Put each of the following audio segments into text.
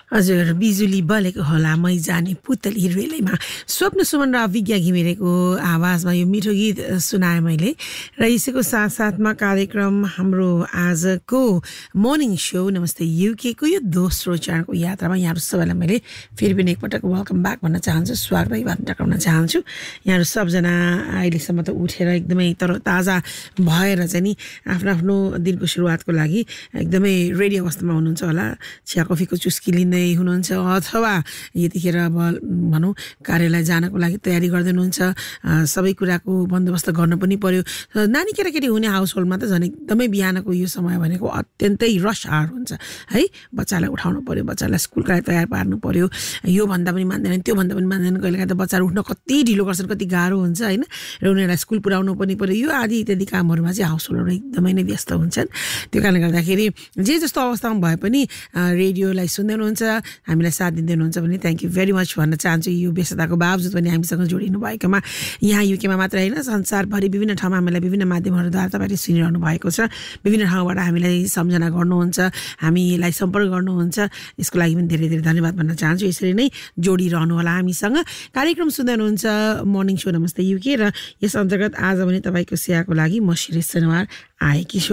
हजुर बिजुली बलेको होला मै जाने पुतली रेलैमा स्वप्न सुमन र विज्ञा घिमिरेको आवाजमा यो मिठो गीत सुनाएँ मैले र यसैको साथसाथमा कार्यक्रम हाम्रो आजको मर्निङ सो नमस्ते युके को यो दोस्रो चरणको यात्रामा यहाँहरू सबैलाई मैले फेरि पनि एकपटक वेलकम ब्याक भन्न चाहन्छु, स्वागत अभिवादन टक्राउन चाहन्छु। यहाँहरू सबजना अहिलेसम्म त उठेर एकदमै तरोताजा भएर चाहिँ नि आफ्नो आफ्नो दिनको सुरुवातको लागि एकदमै रेडी अवस्थामा हुनुहुन्छ होला, चिया कफीको चुस्की लिँदै हुनुहुन्छ अथवा यतिखेर अब भनौँ कार्यालय जानको लागि तयारी गर्दै हुनुहुन्छ। सबै कुराको बन्दोबस्त गर्न पनि पर्यो। नानी केटाकेटी हुने हाउस होल्डमा त झन् एकदमै बिहानको यो समय भनेको अत्यन्तै रस आवर हुन्छ है। बच्चालाई उठाउनु पर्यो, बच्चालाई स्कुलका तयार पार्नु पर्यो, यो भन्दा पनि मान्दैन त्यो भन्दा पनि मान्दैन। कहिलेकाहीँ त बच्चाहरू उठ्न कति ढिलो गर्छन्, कति गाह्रो हुन्छ होइन, र उनीहरूलाई स्कुल पुर्याउनु पनि पर्यो। यो आदि इत्यादि कामहरूमा चाहिँ हाउस होल्डहरू एकदमै नै व्यस्त हुन्छन्। त्यो कारणले गर्दाखेरि जे जस्तो अवस्थामा भए पनि रेडियोलाई सुन्दै हुनुहुन्छ, हामीलाई साथ दिँदै हुनुहुन्छ भने थ्याङ्क यू भेरी मच भन्न चाहन्छु। यो व्यस्तताको बावजुद पनि हामीसँग जोडिनु भएकोमा, यहाँ युकेमा मात्र होइन संसारभरि विभिन्न ठाउँमा हामीलाई विभिन्न माध्यमहरूद्वारा तपाईँले सुनिरहनु भएको छ। विभिन्न ठाउँबाट हामीलाई सम्झना गर्नुहुन्छ, हामीलाई सम्पर्क गर्नुहुन्छ, यसको लागि पनि धेरै धेरै धन्यवाद भन्न चाहन्छु। यसरी नै जोडिरहनु होला हामीसँग। कार्यक्रम सुन्दै हुनुहुन्छ मर्निङ सो नमस्ते युके र यस अन्तर्गत आज पनि तपाईँको सेवाको लागि म शिरीष शनिवार आएकी छु।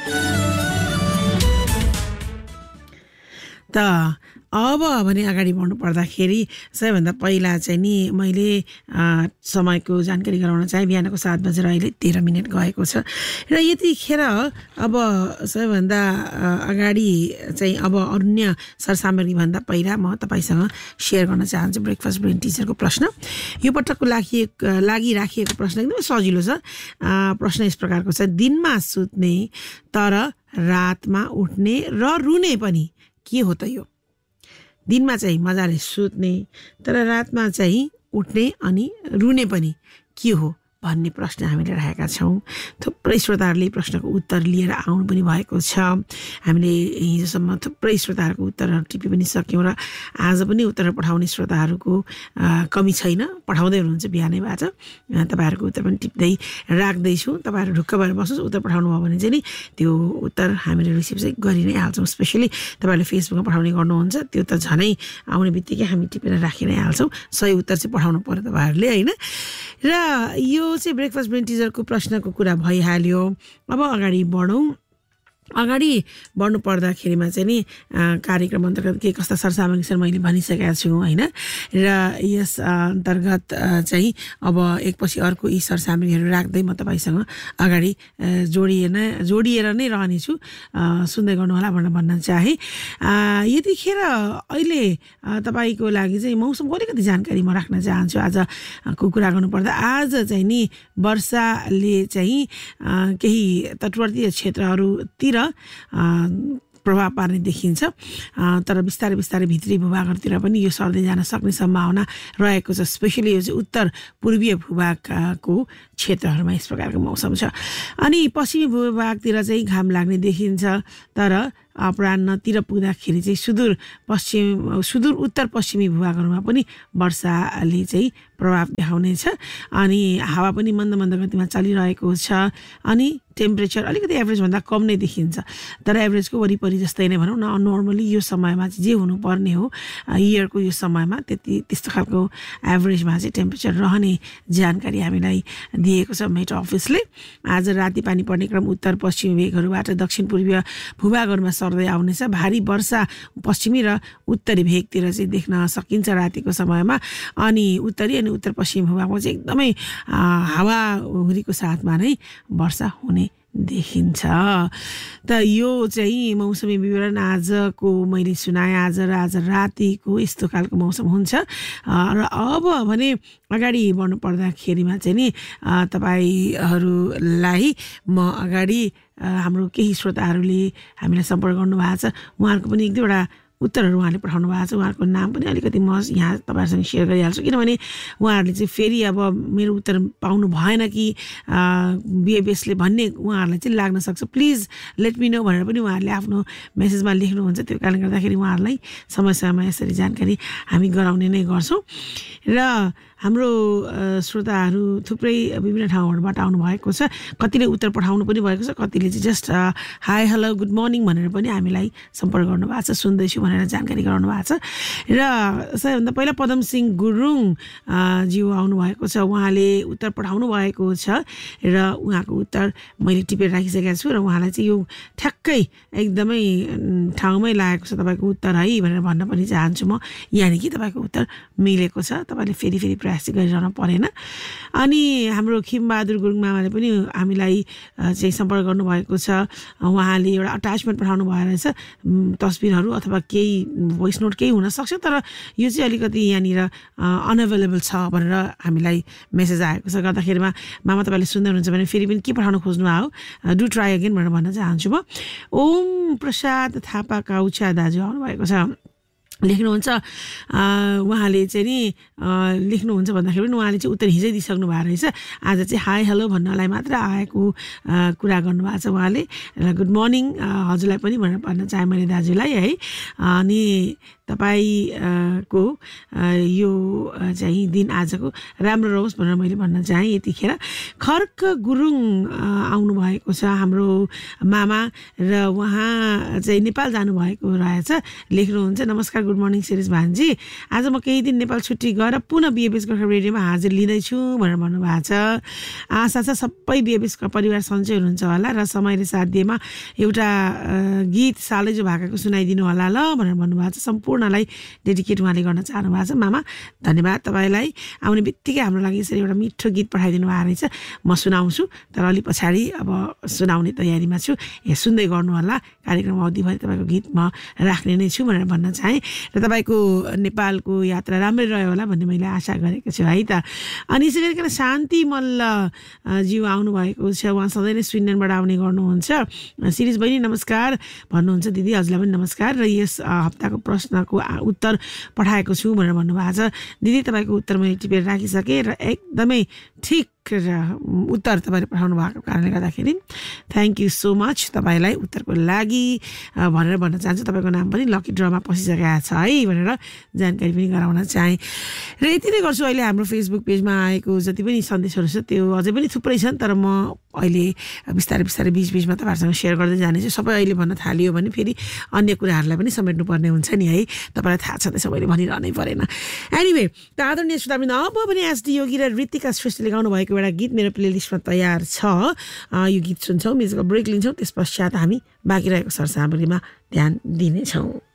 त अब भने अगाडि बढ्नु पर्दाखेरि सबैभन्दा पहिला चाहिँ नि मैले समयको जानकारी गराउन चाहेँ। बिहानको 7 बजेर अहिले 13 मिनट गएको छ र यतिखेर अब सबैभन्दा अगाडि चाहिँ अब अन्य सरसामग्रीभन्दा पहिला म तपाईँसँग सेयर गर्न चाहन्छु ब्रेकफास्ट ब्रेन टिचरको प्रश्न। यो पटकको लागि राखिएको प्रश्न एकदमै सजिलो छ। प्रश्न यस प्रकारको छ, दिनमा सुत्ने तर रातमा उठ्ने र रुने पनि के हो त यो? दिनमा चाहिँ मजाले सुत्ने तर रातमा चाहिँ उठ्ने अनि रुने पनि के हो भन्ने प्रश्न हामीले राखेका छौँ। थुप्रै श्रोताहरूले प्रश्नको उत्तर लिएर आउनु पनि भएको छ। हामीले हिजोसम्म थुप्रै श्रोताहरूको उत्तरहरू टिपी पनि सक्यौँ र आज पनि उत्तर पठाउने श्रोताहरूको कमी छैन, पठाउँदै हुनुहुन्छ बिहानैबाट। तपाईँहरूको उत्तर पनि टिप्दै राख्दैछु। तपाईँहरू ढुक्क भएर बस्नुहोस्, उत्तर पठाउनु भयो भने चाहिँ नि त्यो उत्तर हामीले रिसिभ चाहिँ गरि नै हाल्छौँ। स्पेसली तपाईँहरूले फेसबुकमा पठाउने गर्नुहुन्छ, त्यो त झनै आउने बित्तिकै हामी टिपेर राखि नै हाल्छौँ। सही उत्तर चाहिँ पठाउनु पर्यो तपाईँहरूले होइन। र यो चाहिँ ब्रेकफास्ट ब्रेन टिचरको प्रश्नको कुरा भइहाल्यो। अब अगाडि बढ्नु पर्दाखेरिमा चाहिँ नि कार्यक्रम अन्तर्गत के कस्ता सरसामग्री छन् मैले भनिसकेका छु होइन। र यस अन्तर्गत चाहिँ अब एकपछि अर्को यी सरसामग्रीहरू राख्दै म तपाईँसँग अगाडि जोडिएर नै रहनेछु। सुन्दै गर्नुहोला भनेर भन्न चाहे। यतिखेर अहिले तपाईँको लागि चाहिँ मौसमको अलिकति जानकारी म राख्न चाहन्छु। आजको कुरा गर्नुपर्दा आज चाहिँ नि वर्षाले चाहिँ केही तटवर्तीय क्षेत्रहरूतिर प्रभाव पार्ने देखिन्छ, तर बिस्तारै बिस्तारै भित्री भूभागहरूतिर पनि यो सर्दै जान सक्ने सम्भावना रहेको छ। स्पेसली यो चाहिँ उत्तर पूर्वीय भूभागको क्षेत्रहरूमा यस प्रकारको मौसम छ। अनि पश्चिमी भूभागतिर चाहिँ घाम लाग्ने देखिन्छ, तर अपराह्नतिर पुग्दाखेरि चाहिँ सुदूर उत्तर पश्चिमी भूभागहरूमा पनि वर्षाले चाहिँ प्रभाव देखाउनेछ। अनि हावा पनि मन्द मन्द गतिमा चलिरहेको छ। अनि टेम्परेचर अलिकति एभरेजभन्दा कम नै देखिन्छ, तर एभरेजको वरिपरि जस्तै नै भनौँ न। नर्मली यो समयमा चाहिँ जे हुनुपर्ने हो इयरको यो समयमा त्यस्तो खालको एभरेजमा चाहिँ टेम्परेचर रहने जानकारी हामीलाई दिएको छ मेट अफिसले। आज राति पानी पर्ने क्रम उत्तर पश्चिमी भेगहरूबाट दक्षिण पूर्वीय भूभागहरूमा सर्दै आउनेछ। भारी वर्षा पश्चिमी र उत्तरी भेगतिर चाहिँ देख्न सकिन्छ रातिको समयमा। अनि उत्तरी अनि उत्तर पश्चिमी भूभागमा चाहिँ एकदमै हावाहुरीको साथमा नै वर्षा हुने देखिन्छ। त यो चाहिँ मौसमी विवरण आजको मैले सुनाएँ। आज र आज रातिको यस्तो खालको मौसम हुन्छ। र अब भने अगाडि बढ्नु पर्दाखेरिमा चाहिँ नि तपाईँहरूलाई म अगाडि हाम्रो केही श्रोताहरूले हामीलाई सम्पर्क गर्नुभएको छ। उहाँहरूको पनि 1-2वटा उत्तरहरू उहाँले पठाउनु भएको छ। उहाँहरूको नाम पनि अलिकति म यहाँ तपाईँहरूसँग सेयर गरिहाल्छु, किनभने उहाँहरूले चाहिँ फेरि अब मेरो उत्तर पाउनु भएन कि बिएबिएसले भन्ने उहाँहरूलाई चाहिँ लाग्न सक्छ। प्लिज लेट मी नो भनेर पनि उहाँहरूले आफ्नो मेसेजमा लेख्नुहुन्छ। त्यो कारणले गर्दाखेरि उहाँहरूलाई समय समयमा यसरी जानकारी हामी गराउने नै गर्छौँ। र हाम्रो श्रोताहरू थुप्रै विभिन्न ठाउँहरूबाट आउनुभएको छ कतिले उत्तर पठाउनु पनि भएको छ कतिले चाहिँ just hi hello good morning भनेर पनि हामीलाई सम्पर्क गर्नुभएको छ सुन्दैछु भनेर जानकारी गराउनु भएको छ र सबैभन्दा पहिला पदम सिंह गुरुङ ज्यू आउनुभएको छ उहाँले उत्तर पठाउनु भएको छ र उहाँको उत्तर मैले टिपेर राखिसकेको छु र उहाँलाई चाहिँ यो ठ्याक्कै एकदमै ठाउँमै लागेको छ तपाईँको उत्तर है भनेर भन्न पनि चाहन्छु म यानि कि तपाईँको उत्तर मिलेको छ तपाईँले फेरि फेरि प्रयास गरिरहनु परेन अनि हाम्रो खिमबहादुर गुरुङ मामाले पनि हामीलाई चाहिँ सम्पर्क गर्नुभएको छ उहाँले एउटा अट्याचमेन्ट पठाउनु भयो रहेछ तस्बिरहरू अथवा केही भोइस नोट केही हुनसक्छ तर यो चाहिँ अलिकति यहाँनिर अनअभाइलेबल छ भनेर हामीलाई मेसेज आएको छ गर्दाखेरिमा मामा तपाईँले सुन्दै हुनुहुन्छ भने फेरि पनि के पठाउन खोज्नु भयो डु ट्राई अगेन भनेर भन्न चाहन्छु म ओम प्रसाद थापा काउचा दाजु आउनुभएको छ लेख्नुहुन्छ उहाँले चाहिँ नि लेख्नुहुन्छ भन्दाखेरि पनि उहाँले चाहिँ उत्तर हिजै दिइसक्नु भएको रहेछ आज चाहिँ हाई हेलो भन्नलाई मात्र आएको कुरा गर्नुभएको छ उहाँले र गुड मर्निङ हजुरलाई पनि भनेर भन्न चाहेँ मैले दाजुलाई है अनि तपाईँको यो चाहिँ दिन आजको राम्रो रहोस् भनेर मैले भन्न चाहेँ यतिखेर खर्क गुरुङ आउनुभएको छ हाम्रो मामा र उहाँ चाहिँ नेपाल जानुभएको रहेछ लेख्नुहुन्छ नमस्कार गुड मर्निङ शिरीष भान्जी आज म केही दिन नेपाल छुट्टी गएर पुनः बिएबएस गोर्खा रेडियोमा हाजिर लिँदैछु भनेर भन्नुभएको छ आशा छ सबै बिएबएसका परिवार सन्चै हुनुहुन्छ होला र समयले साथ दिएमा एउटा गीत सालैजो भाकाको सुनाइदिनु होला ल भनेर भन्नुभएको छ सम्पूर्णलाई डेडिकेट उहाँले गर्न चाहनु भएको छ मामा धन्यवाद तपाईँलाई आउने बित्तिकै हाम्रो लागि यसरी एउटा मिठो गीत पठाइदिनु भएको रहेछ म सुनाउँछु तर अलि पछाडि अब सुनाउने तयारीमा छु सुन्दै गर्नु होला कार्यक्रम अवधिभरि तपाईँको गीत म राख्ने नै छु भनेर भन्न चाहेँ र तपाईँको नेपालको यात्रा राम्रै रह्यो होला भन्ने मैले आशा गरेको छु है त अनि यसै गरिकन शान्ति मल्ल ज्यू आउनुभएको छ उहाँ सधैँ नै स्विडेनबाट आउने गर्नुहुन्छ शिरीष बहिनी नमस्कार भन्नुहुन्छ दिदी हजुरलाई पनि नमस्कार र यस हप्ताको प्रश्नको उत्तर पठाएको छु भनेर भन्नुभएको छ दिदी तपाईँको उत्तर मैले टिपेर राखिसकेँ र एकदमै ठिक उत्तर तपाईँले पठाउनु भएको कारणले गर्दाखेरि थ्याङ्क यू सो मच तपाईँलाई उत्तरको लागि भनेर भन्न चाहन्छु तपाईँको नाम पनि लकी ड्रमा पसिसकेको छ है भनेर जानकारी पनि गराउन चाहेँ र यति नै गर्छु अहिले हाम्रो फेसबुक पेजमा आएको जति पनि सन्देशहरू छ त्यो अझै पनि थुप्रै छन् तर म अहिले बिस्तारै बिस्तारै बिचबिचमा तपाईँहरूसँग सेयर गर्दै जानेछु सबै अहिले भन्न थालियो भने फेरि अन्य कुराहरूलाई पनि समेट्नुपर्ने हुन्छ नि है तपाईँलाई थाहा छ त्यसो मैले भनिरहनै परेन एनिवे त आदरणीय श्रोतावृन्द अब पनि एसडी योगी र ऋतिका श्रेष्ठले गाउनु भएको एउटा गीत मेरो प्लेलिस्टमा तयार छ यो गीत सुन्छौँ म्युजिकल ब्रेक लिन्छौँ त्यस पश्चात हामी बाँकी रहेको सरसामग्रीमा ध्यान दिनेछौँ